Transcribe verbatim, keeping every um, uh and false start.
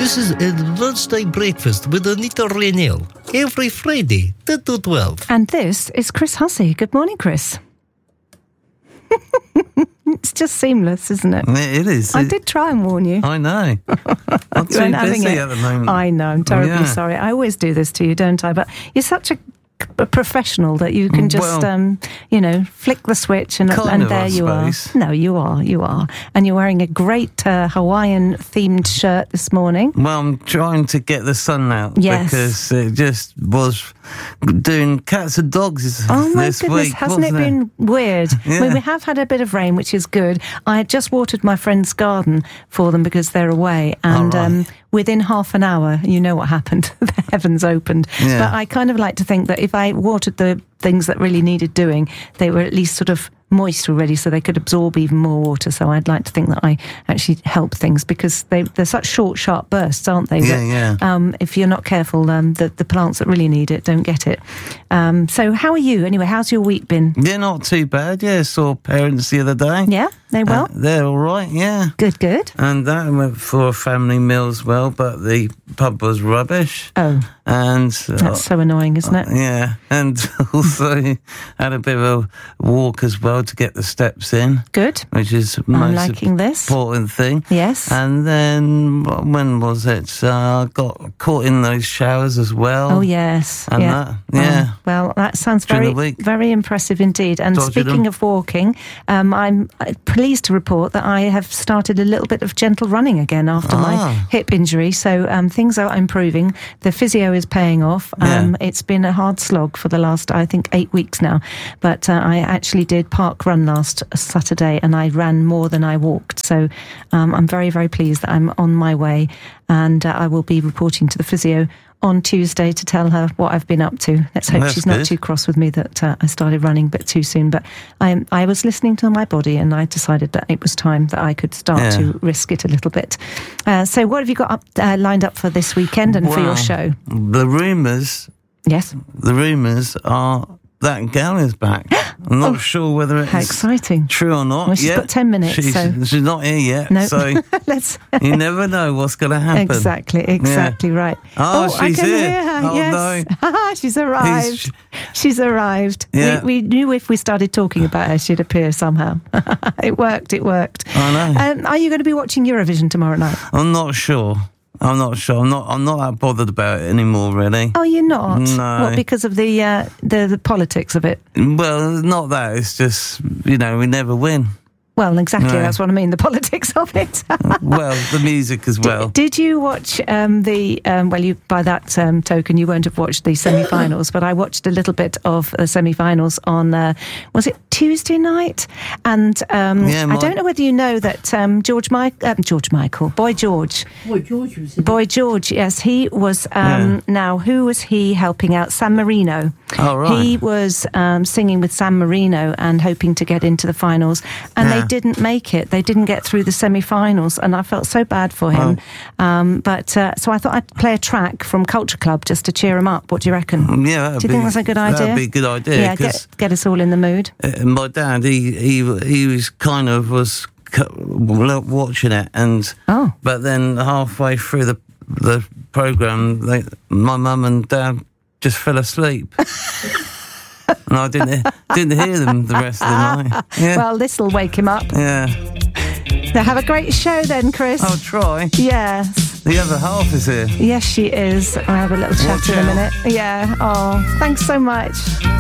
This is a lunchtime breakfast with Anita Rainell every Friday, ten to twelve. And this is Chris Hussey. Good morning, Chris. It's just seamless, isn't it? It is. I did try and warn you. I know. I'm You weren't too having busy it. at the moment. I know. I'm terribly Yeah. sorry. I always do this to you, don't I? But you're such a, a professional that you can just, Well, um, you know, flick the switch and, kind and of, there I you suppose. are. No, you are. You are. And you're wearing a great uh, Hawaiian-themed shirt this morning. Well, I'm trying to get the sun out Yes. because it just was doing cats and dogs Oh my this goodness, week. hasn't it wasn't been weird? I mean, Yeah. we have had a bit of rain, which is good. I had just watered my friend's garden for them because they're away, and Oh, right. um, within half an hour, you know what happened. The heavens opened. Yeah. But I kind of like to think that if I watered the things that really needed doing, they were at least sort of moist already, so they could absorb even more water. So I'd like to think that I actually help things, because they, they're such short, sharp bursts, aren't they? Yeah, that, yeah. Um, if you're not careful, um, the, the plants that really need it don't get it. Um, so how are you anyway? How's your week been? Yeah, not too bad. Yeah, saw parents the other day. Yeah, they well? Uh, they're all right, yeah. Good, good. And that went for a family meal as well, but the pub was rubbish. Oh, And uh, that's so annoying, isn't it? yeah, and also had a bit of a walk as well to get the steps in, Good. which is the I'm most liking this. important thing. Yes. And then when was it? I uh, got caught in those showers as well. Oh, yes. And yeah. that, yeah. Oh, well, that sounds During very, the week. very impressive indeed. And Dodged speaking them. of walking, um, I'm uh, pleased to report that I have started a little bit of gentle running again after my Ah. hip injury. So um, things are improving. The physio is paying off. Um, Yeah. It's been a hard slog for the last, I think, eight weeks now. But uh, I actually did park run last Saturday, and I ran more than I walked. So um, I'm very, very pleased that I'm on my way, and uh, I will be reporting to the physio on Tuesday to tell her what I've been up to. Let's hope That's she's not good. too cross with me that uh, I started running a bit too soon. But I, I was listening to my body, and I decided that it was time that I could start Yeah. to risk it a little bit. Uh, so what have you got up, uh, lined up for this weekend and for your Well, show? The rumours, Yes. the rumours are that gal is back. I'm not sure whether it's How exciting. true or not. Well, she's yet. got ten minutes, She's, so- she's not here yet, No. so Let's... you never know what's going to happen. Exactly, exactly right. Oh, I she's can here. hear her. Oh, yes, she's arrived. He's- She's arrived. Yeah. We, we knew if we started talking about her, she'd appear somehow. It worked. It worked. I know. Um, are you going to be watching Eurovision tomorrow night? I'm not sure. I'm not sure. I'm not. I'm not that bothered about it anymore, really. Oh, you're not. No. What, because of the, uh, the the politics of it? Well, not that. It's just, you know, we never win. Well, exactly. No. That's what I mean. The politics of it. Well, the music as well. Did you watch um, the? Um, well, you by that um, token, you won't have watched the semi-finals, but I watched a little bit of the semi-finals on. Uh, was it Tuesday night? And um, Yeah, I my- don't know whether you know that um, George Mike, um, George Michael, Boy George, Boy George was in Boy George. Yes, he was. Um, Yeah. Now, who was he helping out? San Marino. Oh, right. He was um, singing with San Marino and hoping to get into the finals, and Yeah. they didn't make it. They didn't get through the semi-finals, and I felt so bad for him. Um, but uh, so I thought I'd play a track from Culture Club just to cheer him up. What do you reckon? Yeah, that'd Do you be, think that's a good idea? That'd be a good idea. Yeah, 'cause, get, get us all in the mood. uh, my dad, he he he was kind of was cu- watching it, and Oh. but then halfway through the the program, they, my mum and dad just fell asleep. And I didn't didn't hear them the rest of the night. Yeah, Well, this will wake him up. yeah. Now, have a great show then, Chris. I'll try. Yes. The other half is here. Yes, she is. I'll have a little chat Watch in a out. minute. Yeah. Oh, thanks so much.